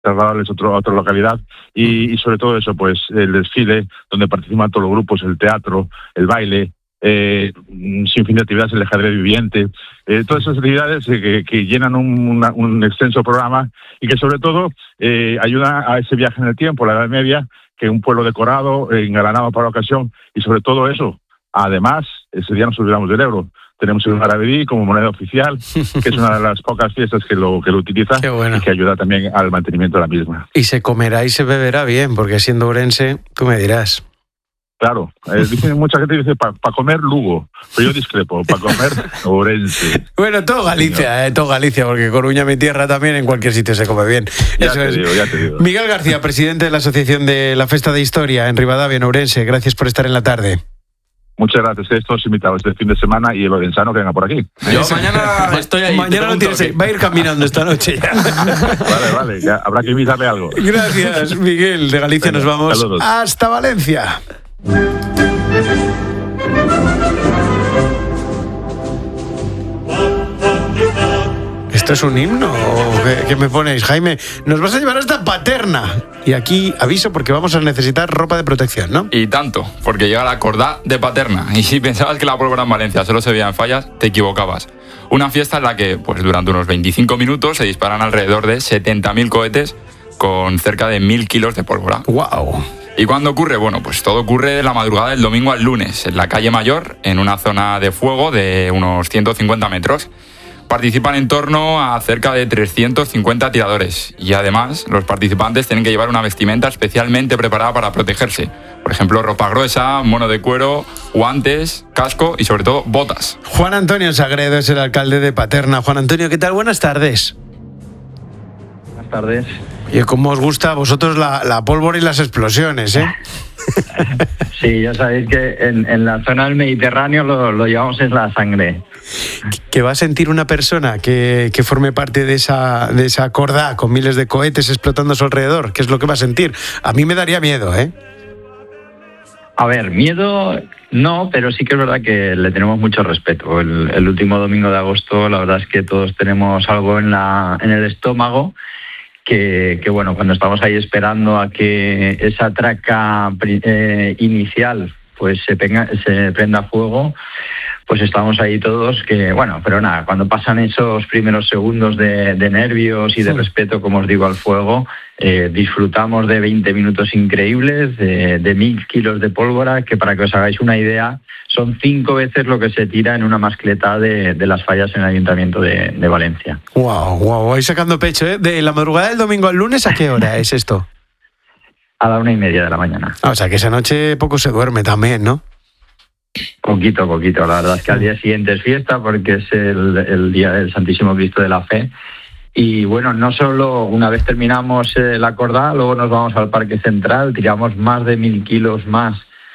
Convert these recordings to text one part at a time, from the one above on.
trasladarles a otra localidad y sobre todo eso, pues el desfile donde participan todos los grupos, el teatro, el baile, sin fin de actividades, el ajedrez viviente, todas esas actividades que llenan un extenso programa y que sobre todo ayudan a ese viaje en el tiempo, la Edad Media, que es un pueblo decorado, engalanado para la ocasión y sobre todo eso, además, ese día nos olvidamos del euro. Tenemos el maravedí como moneda oficial, que es una de las pocas fiestas que lo utiliza. Qué bueno. Y que ayuda también al mantenimiento de la misma. Y se comerá y se beberá bien, porque siendo ourense, tú me dirás. Claro, mucha gente dice para comer Lugo, pero yo discrepo, para comer Ourense. Bueno, todo Galicia, porque Coruña, mi tierra, también en cualquier sitio se come bien. Ya te digo. Miguel García, presidente de la Asociación de la Festa de Historia en Ribadavia, en Ourense, gracias por estar en la tarde. Muchas gracias. Todos invitados este fin de semana y el orensano que venga por aquí. Yo mañana estoy ahí. Mañana lo tienes, va a ir caminando esta noche ya. Vale, ya habrá que invitarle algo. Gracias, Miguel. De Galicia nos vamos saludos. Hasta Valencia. ¿Esto es un himno o qué me ponéis, Jaime? Nos vas a llevar hasta Paterna. Y aquí aviso porque vamos a necesitar ropa de protección, ¿no? Y tanto, porque llega la Cordá de Paterna. Y si pensabas que la pólvora en Valencia solo se veía en fallas, te equivocabas. Una fiesta en la que, pues durante unos 25 minutos se disparan alrededor de 70.000 cohetes con cerca de 1.000 kilos de pólvora. ¡Guau! ¿Y cuándo ocurre? Bueno, pues todo ocurre de la madrugada del domingo al lunes, en la calle Mayor, en una zona de fuego de unos 150 metros. Participan en torno a cerca de 350 tiradores y además los participantes tienen que llevar una vestimenta especialmente preparada para protegerse. Por ejemplo, ropa gruesa, mono de cuero, guantes, casco y sobre todo botas. Juan Antonio Sagredo es el alcalde de Paterna. Juan Antonio, ¿qué tal? Buenas tardes. Buenas tardes. Oye, ¿cómo os gusta a vosotros la pólvora y las explosiones, eh? Sí, ya sabéis que en la zona del Mediterráneo lo llevamos en la sangre. ¿Qué va a sentir una persona que forme parte de esa cordá con miles de cohetes explotando a su alrededor? ¿Qué es lo que va a sentir? A mí me daría miedo, ¿eh? A ver, miedo no, pero sí que es verdad que le tenemos mucho respeto. El último domingo de agosto, la verdad es que todos tenemos algo en el estómago que bueno, cuando estamos ahí esperando a que esa traca inicial pues se prenda fuego, pues estamos ahí todos que, bueno, pero nada, cuando pasan esos primeros segundos de nervios y de respeto, como os digo, al fuego, disfrutamos de 20 minutos increíbles, de 1.000 kilos de pólvora, que para que os hagáis una idea, son 5 veces lo que se tira en una mascleta de las fallas en el Ayuntamiento de Valencia. Wow, vais sacando pecho, ¿eh? De la madrugada del domingo al lunes, ¿a qué hora es esto? A la 1:30 de la mañana. O sea, que esa noche poco se duerme también, ¿no? Poquito. La verdad es que al día siguiente es fiesta porque es el día del Santísimo Cristo de la Fe. Y bueno, no solo una vez terminamos la cordá, luego nos vamos al Parque Central, tiramos más de 1.000 kilos más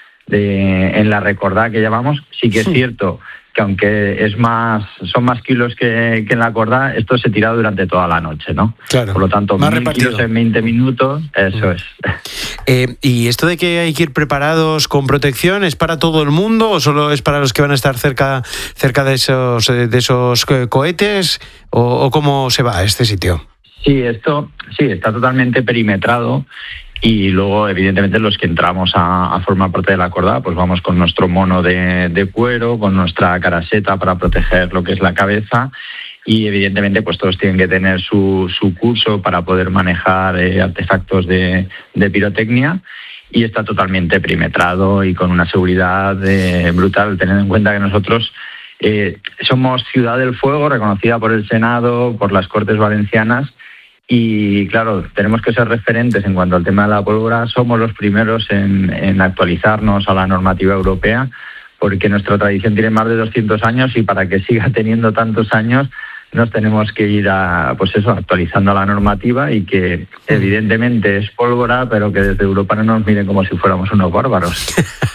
en la recordá que llamamos. Sí que es cierto que aunque son más kilos que en la cordá, esto se tira durante toda la noche, ¿no? Claro. Por lo tanto, 1.000 kilos en 20 minutos, eso es. ¿Y esto de que hay que ir preparados con protección es para todo el mundo o solo es para los que van a estar cerca de esos cohetes? ¿O cómo se va a este sitio? Sí, está totalmente perimetrado. Y luego, evidentemente, los que entramos a formar parte de la cordá, pues vamos con nuestro mono de cuero, con nuestra caraseta para proteger lo que es la cabeza y, evidentemente, pues todos tienen que tener su curso para poder manejar artefactos de pirotecnia y está totalmente perimetrado y con una seguridad brutal, teniendo en cuenta que nosotros somos Ciudad del Fuego, reconocida por el Senado, por las Cortes Valencianas. Y claro, tenemos que ser referentes en cuanto al tema de la pólvora. Somos los primeros en actualizarnos a la normativa europea porque nuestra tradición tiene más de 200 años y para que siga teniendo tantos años nos tenemos que ir actualizando la normativa y que evidentemente es pólvora, pero que desde Europa no nos miren como si fuéramos unos bárbaros.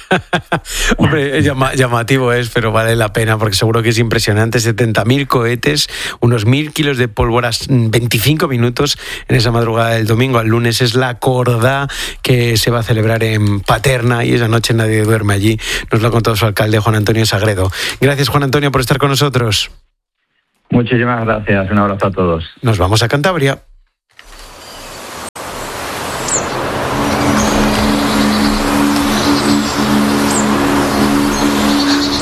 Hombre, llamativo es, pero vale la pena porque seguro que es impresionante. 70.000 cohetes, unos 1.000 kilos de pólvora, 25 minutos en esa madrugada del domingo al lunes. Es la cordá que se va a celebrar en Paterna y esa noche nadie duerme allí. Nos lo ha contado su alcalde, Juan Antonio Sagredo. Gracias, Juan Antonio, por estar con nosotros. Muchísimas gracias. Un abrazo a todos. Nos vamos a Cantabria.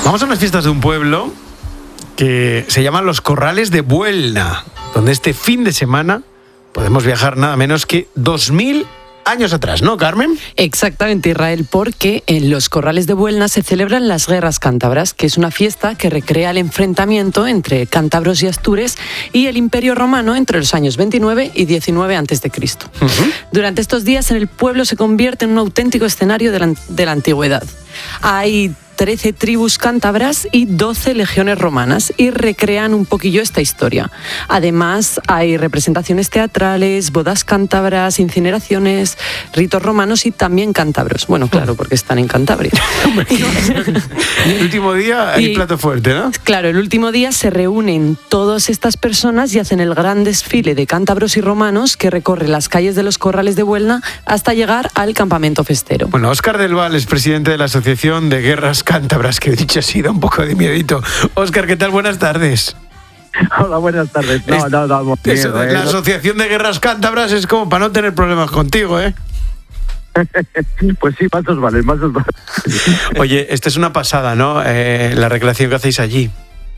Vamos a unas fiestas de un pueblo que se llaman los Corrales de Buelna, donde este fin de semana podemos viajar nada menos que 2000 años atrás, ¿no, Carmen? Exactamente, Israel, porque en los Corrales de Buelna se celebran las Guerras Cántabras, que es una fiesta que recrea el enfrentamiento entre cántabros y astures y el Imperio Romano entre los años 29 y 19 a.C. Durante estos días en el pueblo se convierte en un auténtico escenario de la antigüedad. Hay 13 tribus cántabras y 12 legiones romanas y recrean un poquillo esta historia. Además, hay representaciones teatrales, bodas cántabras, incineraciones, ritos romanos y también cántabros. Bueno, claro, porque están en Cantabria. Y el último día hay plato fuerte, ¿no? Claro, el último día se reúnen todas estas personas y hacen el gran desfile de cántabros y romanos que recorre las calles de los Corrales de Buelna hasta llegar al campamento festero. Bueno, Óscar del Val es presidente de la Asociación de Guerras Cántabras, que he dicho así, da un poco de miedito. Óscar, ¿qué tal? Buenas tardes. Hola, buenas tardes. No, eso de la Asociación de Guerras Cántabras es como para no tener problemas contigo, ¿eh? Pues sí, más os vale. Oye, esto es una pasada, ¿no? La recreación que hacéis allí.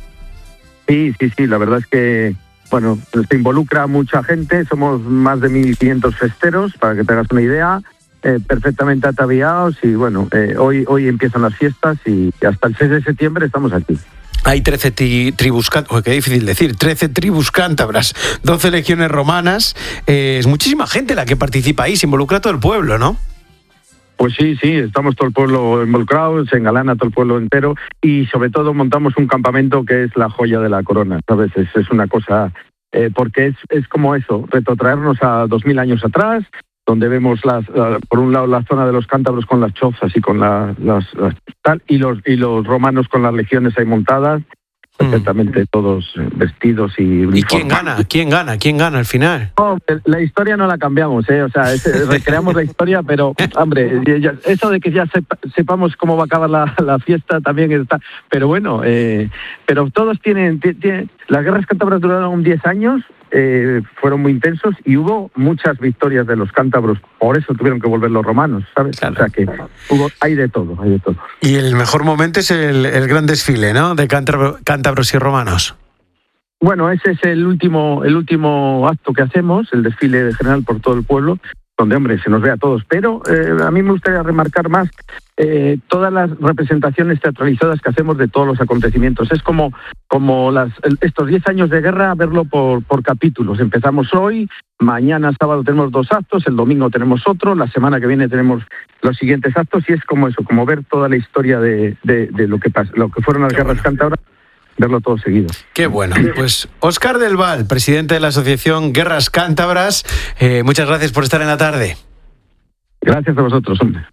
Sí, la verdad es que, bueno, se involucra mucha gente, somos más de 1.500 festeros, para que te hagas una idea, perfectamente ataviados y bueno, hoy empiezan las fiestas y hasta el 6 de septiembre estamos aquí. Hay 13 tribus cántabras, qué difícil decir, 13 tribus cántabras, 12 legiones romanas, es muchísima gente la que participa ahí, se involucra todo el pueblo, ¿no? Pues sí, estamos todo el pueblo involucrado, se engalana todo el pueblo entero y sobre todo montamos un campamento que es la joya de la corona, ¿sabes? Es una cosa, porque es como eso, retrotraernos a 2000 años atrás, donde vemos por un lado la zona de los cántabros con las chozas y con las tal, y los romanos con las legiones ahí montadas, perfectamente todos vestidos y uniformados. ¿Y quién gana al final? No, la historia no la cambiamos, o sea, recreamos la historia, pero hombre, eso de que ya sepamos cómo va a acabar la fiesta también está, pero bueno, pero todos tienen las guerras cántabras duraron 10 años, fueron muy intensos y hubo muchas victorias de los cántabros, por eso tuvieron que volver los romanos, ¿sabes? Claro. O sea que hay de todo. Y el mejor momento es el gran desfile, ¿no? De cántabros y romanos. Bueno, ese es el último acto que hacemos, el desfile general por todo el pueblo, donde, hombre, se nos ve a todos. Pero a mí me gustaría remarcar más todas las representaciones teatralizadas que hacemos de todos los acontecimientos. Es como estos 10 años de guerra, verlo por capítulos. Empezamos hoy, mañana sábado tenemos 2 actos, el domingo tenemos otro, la semana que viene tenemos los siguientes actos y es como eso, como ver toda la historia de lo que pasa, lo que fueron las guerras cántabras. Verlo todo seguido. Qué bueno. Pues Óscar del Val, presidente de la Asociación Guerras Cántabras, muchas gracias por estar en la tarde. Gracias a vosotros, hombre.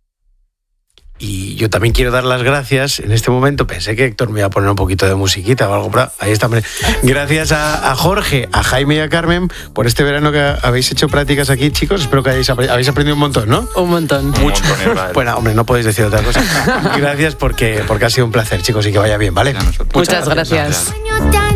Y yo también quiero dar las gracias. En este momento pensé que Héctor me iba a poner un poquito de musiquita o algo. Pero ahí está. Gracias a Jorge, a Jaime y a Carmen por este verano que habéis hecho prácticas aquí, chicos. Espero que habéis aprendido un montón, ¿no? Un montón. Mucho. Bueno, hombre, no podéis decir otra cosa. Gracias porque ha sido un placer, chicos, y que vaya bien, ¿vale? Muchas gracias.